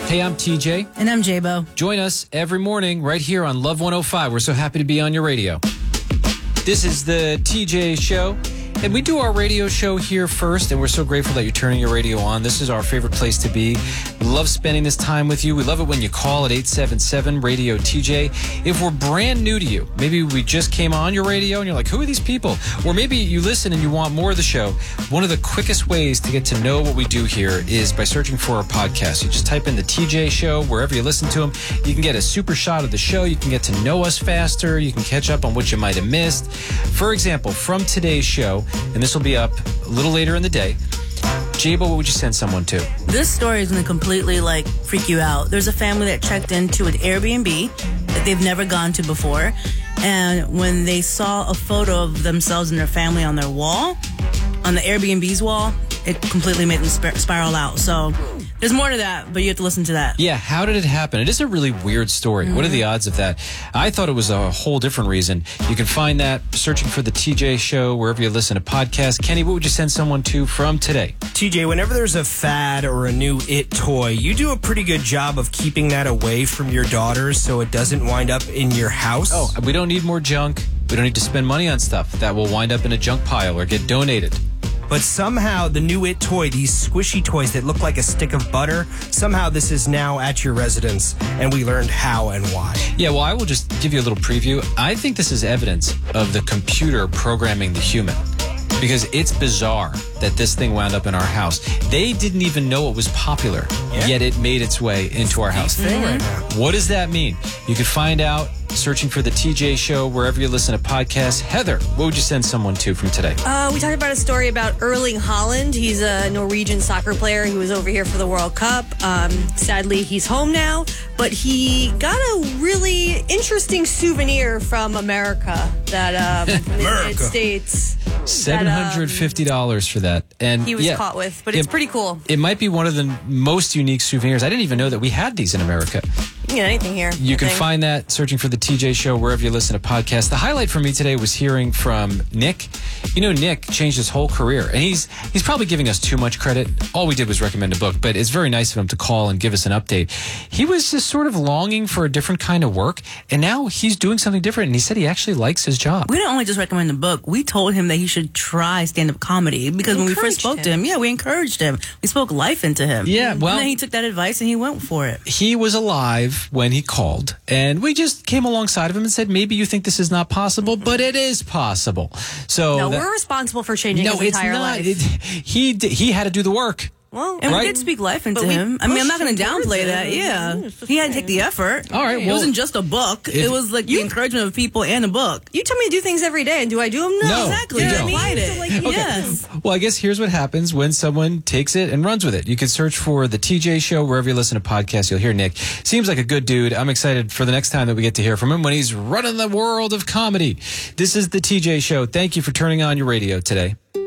Hey, I'm TJ. And I'm J-Bo. Join us every morning right here on Love 105. We're so happy to be on your radio. This is the TJ Show. And we do our radio show here first, and we're so grateful that you're turning your radio on. This is our favorite place to be. We love spending this time with you. We love it when you call at 877-RADIO-TJ. If we're brand new to you, maybe we just came on your radio and you're like, who are these people? Or maybe you listen and you want more of the show. One of the quickest ways to get to know what we do here is by searching for our podcast. You just type in the TJ Show wherever you listen to them. You can get a super shot of the show. You can get to know us faster. You can catch up on what you might have missed. For example, from today's show, and this will be up a little later in the day. J-Bo, what would you send someone to? This story is going to completely, freak you out. There's a family that checked into an Airbnb that they've never gone to before. And when they saw a photo of themselves and their family on their wall, on the Airbnb's wall, it completely made them spiral out. So there's more to that, but you have to listen to that. Yeah, how did it happen? It is a really weird story. What are the odds of that? I thought it was a whole different reason. You can find that searching for the TJ Show wherever you listen to podcasts. Kenny, what would you send someone to from today? TJ, whenever there's a fad or a new it toy, you do a pretty good job of keeping that away from your daughters so it doesn't wind up in your house. Oh, we don't need more junk. We don't need to spend money on stuff that will wind up in a junk pile or get donated. But somehow the new it toy, these squishy toys that look like a stick of butter, somehow this is now at your residence, and we learned how and why. Yeah, well, I will just give you a little preview. I think this is evidence of the computer programming the human, because it's bizarre that this thing wound up in our house. They didn't even know it was popular, yet it made its way into our house. Right now. What does that mean? You can find out searching for the TJ Show wherever you listen to podcasts. Heather, what would you send someone to from today? We talked about a story about Erling Haaland. He's a Norwegian soccer player who was over here for the World Cup. Sadly, he's home now, but he got a really interesting souvenir from America that from the United States. $750 for that. And he was caught with, but it's pretty cool. It might be one of the most unique souvenirs. I didn't even know that we had these in America. You can get anything here. You can find that searching for the TJ Show wherever you listen to podcasts. The highlight for me today was hearing from Nick. You know, Nick changed his whole career, and he's probably giving us too much credit. All we did was recommend a book, but it's very nice of him to call and give us an update. He was just sort of longing for a different kind of work, and now he's doing something different, and he said he actually likes his job. We didn't only just recommend the book. We told him that he should try stand-up comedy, because when we first spoke to him, we encouraged him. We spoke life into him. Yeah, well, and then he took that advice and he went for it. He was alive when he called, and we just came alongside of him and said, maybe you think this is not possible, but it is possible. So no, we're responsible for changing his entire life. He had to do the work. Well, and we did speak life into him. I mean, I'm not going to downplay that. Yeah. He had to take the effort. All right. Well, it wasn't just a book. It was like the encouragement of people and a book. You tell me to do things every day, and do I do them? No, exactly. you You don't. applied it. So, Yes. Well, I guess here's what happens when someone takes it and runs with it. You can search for the TJ Show wherever you listen to podcasts. You'll hear Nick. Seems like a good dude. I'm excited for the next time that we get to hear from him when he's running the world of comedy. This is the TJ Show. Thank you for turning on your radio today.